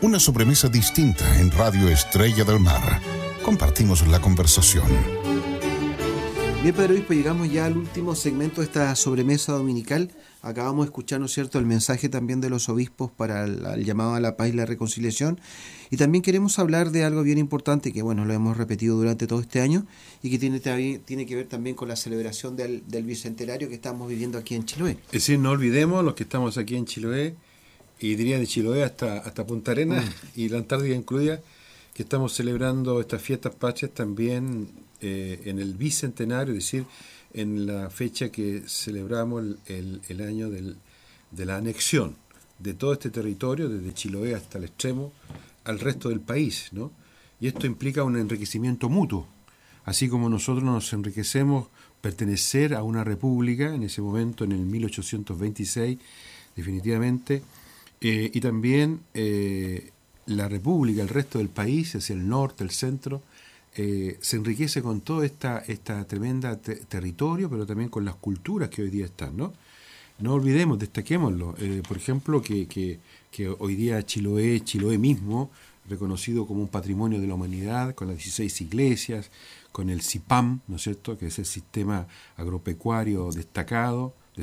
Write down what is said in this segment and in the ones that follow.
Una sobremesa distinta en Radio Estrella del Mar. Compartimos la conversación. Bien, Padre Obispo, llegamos ya al último segmento de esta sobremesa dominical. Acabamos de escuchar, ¿no es cierto?, el mensaje también de los obispos para el llamado a la paz y la reconciliación. Y también queremos hablar de algo bien importante que, bueno, lo hemos repetido durante todo este año y que tiene que ver también con la celebración del bicentenario que estamos viviendo aquí en Chiloé. Es decir, no olvidemos los que estamos aquí en Chiloé, y diría de Chiloé hasta Punta Arenas y la Antártida incluida, que estamos celebrando estas fiestas patrias también en el bicentenario, es decir, en la fecha que celebramos el año de la anexión de todo este territorio, desde Chiloé hasta el extremo, al resto del país, ¿no? Y esto implica un enriquecimiento mutuo, así como nosotros nos enriquecemos pertenecer a una república, en ese momento, en el 1826, definitivamente, y también la república, el resto del país, hacia el norte, el centro, se enriquece con todo esta tremenda territorio, pero también con las culturas que hoy día están, ¿no? No olvidemos, destaquémoslo, por ejemplo, que hoy día Chiloé mismo, reconocido como un patrimonio de la humanidad, con las 16 iglesias, con el CIPAM, ¿no es cierto?, que es el sistema agropecuario destacado de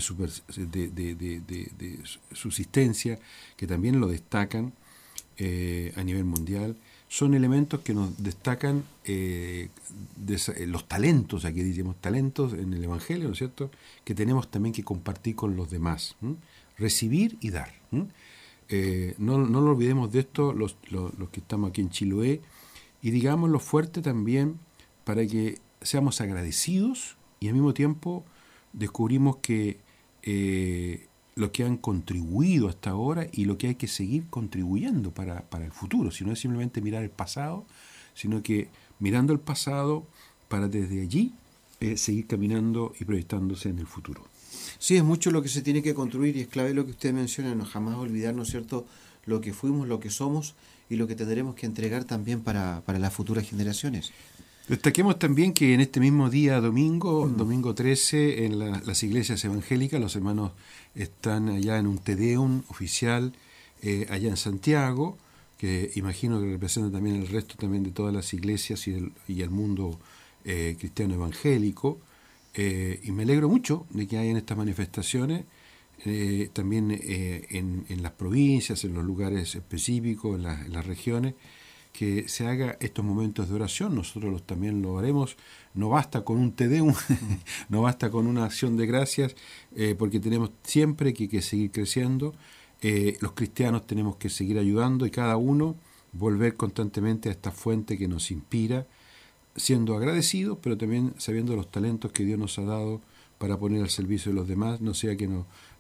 subsistencia, que también lo destacan a nivel mundial. Son elementos que nos destacan los talentos, aquí decimos talentos en el Evangelio, ¿no es cierto?, que tenemos también que compartir con los demás, recibir y dar. No lo olvidemos de esto, los que estamos aquí en Chiloé, y digámoslo fuerte también para que seamos agradecidos y al mismo tiempo descubrimos que lo que han contribuido hasta ahora y lo que hay que seguir contribuyendo para el futuro, si no es simplemente mirar el pasado, sino que mirando el pasado para desde allí seguir caminando y proyectándose en el futuro. Sí, es mucho lo que se tiene que construir y es clave lo que usted menciona, no jamás olvidar, ¿no es cierto?, lo que fuimos, lo que somos y lo que tendremos que entregar también para las futuras generaciones. Destaquemos también que en este mismo día, domingo 13, en las iglesias evangélicas, los hermanos están allá en un Te Deum oficial, allá en Santiago, que imagino que representa también el resto también de todas las iglesias y el mundo cristiano evangélico. Y me alegro mucho de que hayan estas manifestaciones, también en las provincias, en los lugares específicos, en las regiones, que se haga estos momentos de oración. Nosotros también lo haremos. No basta con un Te Deum, no basta con una acción de gracias, porque tenemos siempre que seguir creciendo. Los cristianos tenemos que seguir ayudando y cada uno volver constantemente a esta fuente que nos inspira, siendo agradecidos, pero también sabiendo los talentos que Dios nos ha dado para poner al servicio de los demás, no sea que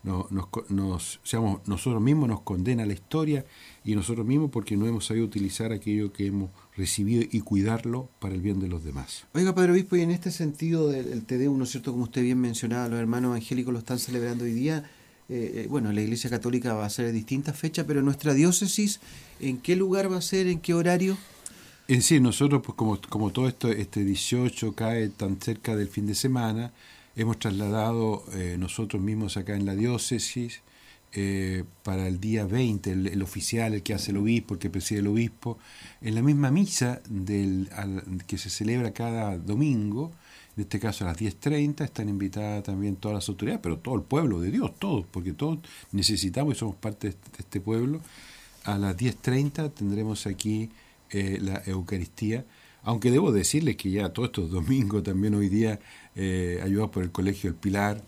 seamos nosotros mismos, nos condena la historia y nosotros mismos porque no hemos sabido utilizar aquello que hemos recibido y cuidarlo para el bien de los demás. Oiga, Padre Obispo, y en este sentido del Te Deum, ¿no es cierto?, como usted bien mencionaba, los hermanos evangélicos lo están celebrando hoy día. Bueno, la Iglesia Católica va a ser de distintas fechas, pero nuestra diócesis, ¿en qué lugar va a ser? ¿En qué horario? Es decir, nosotros, pues como todo esto, este 18 cae tan cerca del fin de semana, hemos trasladado nosotros mismos acá en la diócesis para el día 20, el oficial, el que hace el obispo, el que preside el obispo, en la misma misa que se celebra cada domingo, en este caso a las 10:30, están invitadas también todas las autoridades, pero todo el pueblo de Dios, todos, porque todos necesitamos y somos parte de este pueblo. A las 10:30 tendremos aquí la Eucaristía, aunque debo decirles que ya todos estos domingos también hoy día, ayudados por el Colegio El Pilar,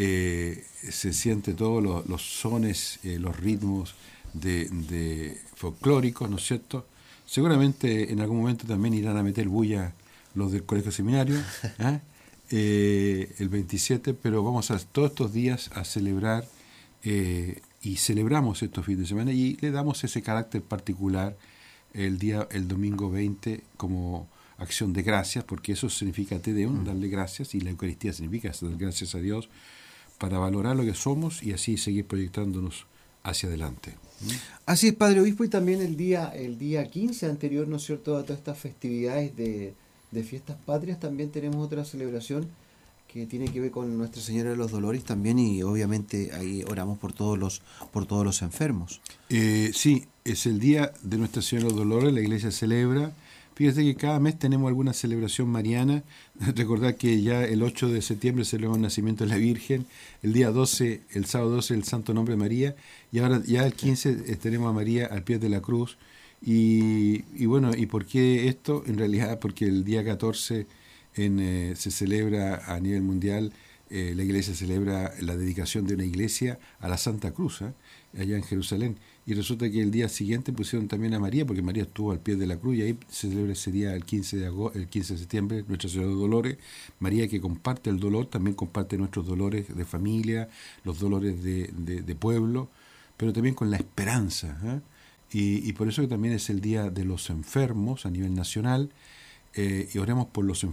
se siente todos los sones, los ritmos de folclóricos, ¿no es cierto? Seguramente en algún momento también irán a meter bulla los del Colegio Seminario, el 27, pero vamos a todos estos días a celebrar y celebramos estos fines de semana y le damos ese carácter particular el domingo 20 como acción de gracias, porque eso significa Te Deum, darle gracias, y la Eucaristía significa dar gracias a Dios para valorar lo que somos y así seguir proyectándonos hacia adelante. Así es, Padre Obispo, y también el día 15 anterior, ¿no es cierto?, a todas estas festividades de fiestas patrias, también tenemos otra celebración que tiene que ver con Nuestra Señora de los Dolores también, y obviamente ahí oramos por todos los enfermos. Sí, es el día de Nuestra Señora de los Dolores, la iglesia celebra. Fíjate que cada mes tenemos alguna celebración mariana. Recordad que ya el 8 de septiembre celebramos el nacimiento de la Virgen, el día 12, el sábado 12, el Santo Nombre de María, y ahora ya el 15 tenemos a María al pie de la cruz. Y bueno, ¿y por qué esto? En realidad porque el día 14 se celebra a nivel mundial, la iglesia celebra la dedicación de una iglesia a la Santa Cruz, allá en Jerusalén. Y resulta que el día siguiente pusieron también a María, porque María estuvo al pie de la cruz, y ahí se celebra ese día el 15 de septiembre, Nuestra Señora de los Dolores. María, que comparte el dolor, también comparte nuestros dolores de familia, los dolores de pueblo, pero también con la esperanza. Y por eso que también es el día de los enfermos a nivel nacional, y oremos por los enfermos